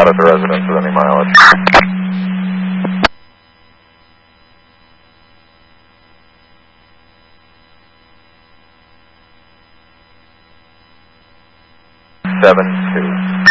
not at the residence with any mileage. Seven two.